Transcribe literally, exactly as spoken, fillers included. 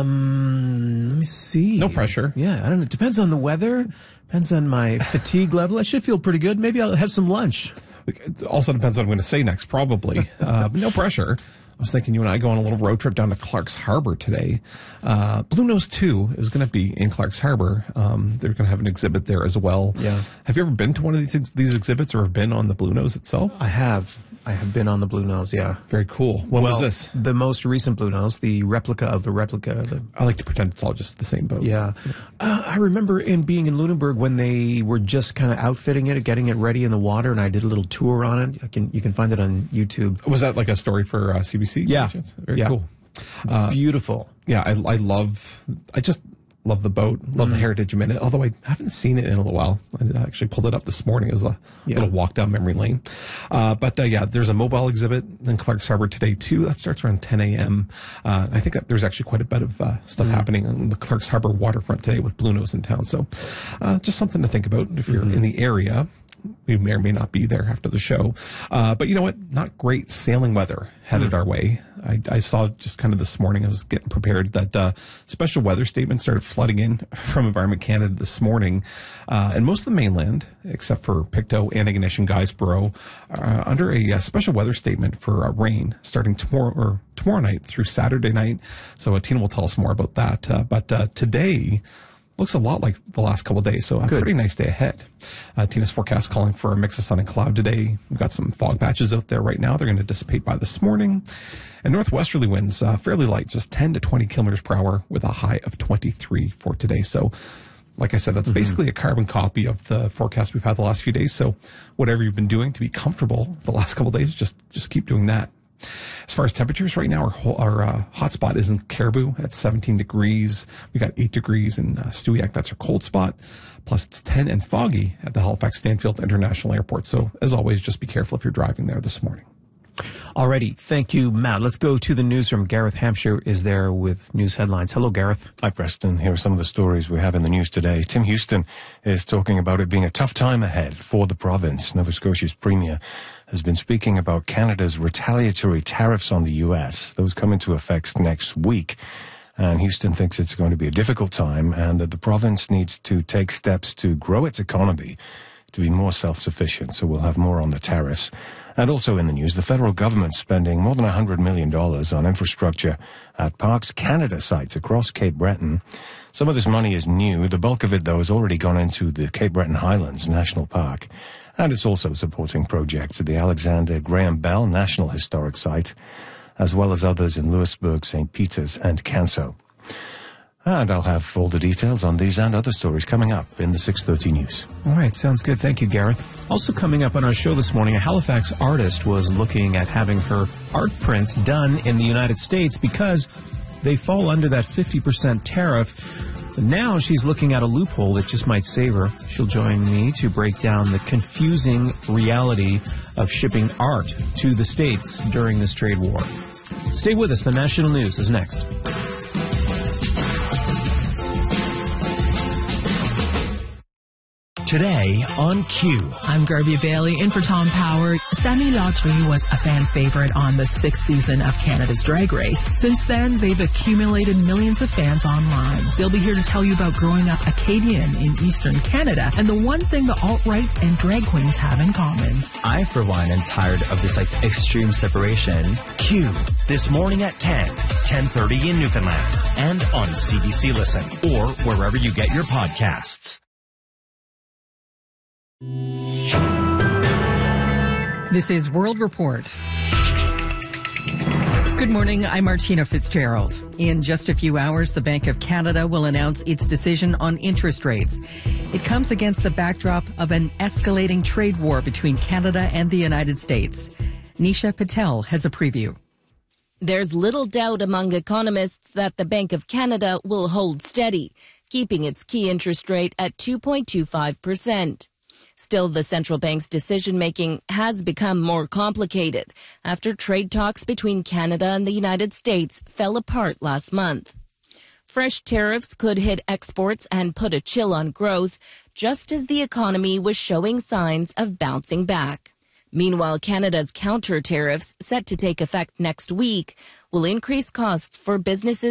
Um, let me see. No pressure. Yeah, I don't know. It depends on the weather. Depends on my fatigue level. I should feel pretty good. Maybe I'll have some lunch. It also depends on what I'm going to say next, probably. Uh, but no pressure. I was thinking you and I go on a little road trip down to Clark's Harbor today. Uh, Blue Nose two is going to be in Clark's Harbor. Um, they're going to have an exhibit there as well. Yeah. Have you ever been to one of these these exhibits or have been on the Blue Nose itself? I have. I have been on the Blue Nose, yeah. Very cool. When well, was this? The most recent Blue Nose, the replica of the replica. The, I like to pretend it's all just the same boat. yeah. Uh, I remember in being in Lunenburg when they were just kind of outfitting it, getting it ready in the water, and I did a little tour on it. I can You can find it on YouTube. Was that like a story for uh, C B C? Yeah. Very yeah. cool. It's Uh, beautiful. Yeah, I, I love, I just love the boat, love the heritage in it, although I haven't seen it in a little while. I actually pulled it up this morning. It was a Yeah. little walk down memory lane. Uh, but uh, yeah, there's a mobile exhibit in Clark's Harbor today too. That starts around ten a.m. Uh, I think that there's actually quite a bit of uh, stuff happening on the Clark's Harbor waterfront today with Blue Nose in town. So uh, just something to think about if you're in the area. We may or may not be there after the show. Uh, but you know what? Not great sailing weather headed Mm. our way. I, I saw just kind of this morning, I was getting prepared, that uh, special weather statements started flooding in from Environment Canada this morning. Uh, and most of the mainland, except for Pictou, Antigonish, and Guysborough, are under a uh, special weather statement for uh, rain starting tomorrow or tomorrow night through Saturday night. So uh, Tina will tell us more about that. Uh, but uh, today looks a lot like the last couple of days, so a Good. pretty nice day ahead. Uh, Tina's forecast calling for a mix of sun and cloud today. We've got some fog patches out there right now. They're going to dissipate by this morning. And northwesterly winds, uh, fairly light, just ten to twenty kilometers per hour with a high of twenty-three for today. So, like I said, that's basically a carbon copy of the forecast we've had the last few days. So whatever you've been doing to be comfortable the last couple of days, just, just keep doing that. As far as temperatures right now, our, whole, our uh, hotspot is in Caribou at seventeen degrees. We got eight degrees in uh, Stewiacke. That's our cold spot. Plus it's ten and foggy at the Halifax Stanfield International Airport. So as always, just be careful if you're driving there this morning. Alrighty. Thank you, Matt. Let's go to the newsroom. Gareth Hampshire is there with news headlines. Hello, Gareth. Hi, Preston. Here are some of the stories we have in the news today. Tim Houston is talking about it being a tough time ahead for the province. Nova Scotia's Premier has been speaking about Canada's retaliatory tariffs on the U S. Those come into effect next week. And Houston thinks it's going to be a difficult time and that the province needs to take steps to grow its economy to be more self-sufficient. So we'll have more on the tariffs. And also in the news, the federal government's spending more than one hundred million dollars on infrastructure at Parks Canada sites across Cape Breton. Some of this money is new. The bulk of it, though, has already gone into the Cape Breton Highlands National Park. And it's also supporting projects at the Alexander Graham Bell National Historic Site, as well as others in Louisbourg, Saint Peter's, and Canso. And I'll have all the details on these and other stories coming up in the six thirty news. All right, sounds good. Thank you, Gareth. Also coming up on our show this morning, a Halifax artist was looking at having her art prints done in the United States because they fall under that fifty percent tariff. But now she's looking at a loophole that just might save her. She'll join me to break down the confusing reality of shipping art to the States during this trade war. Stay with us. The national news is next. Today on Q. I'm Garvey Bailey, in for Tom Power. Sammy Lautry was a fan favorite on the sixth season of Canada's Drag Race. Since then, they've accumulated millions of fans online. They'll be here to tell you about growing up Acadian in Eastern Canada and the one thing the alt-right and drag queens have in common. I, for one, am tired of this, like, extreme separation. Q. This morning at ten, ten thirty in Newfoundland, and on C B C Listen, or wherever you get your podcasts. This is World Report. Good morning, I'm Martina Fitzgerald. In just a few hours, the Bank of Canada will announce its decision on interest rates. It comes against the backdrop of an escalating trade war between Canada and the United States. Nisha Patel has a preview. There's little doubt among economists that the Bank of Canada will hold steady, keeping its key interest rate at two point two five percent. Still, the central bank's decision-making has become more complicated after trade talks between Canada and the United States fell apart last month. Fresh tariffs could hit exports and put a chill on growth, just as the economy was showing signs of bouncing back. Meanwhile, Canada's counter tariffs, set to take effect next week, will increase costs for businesses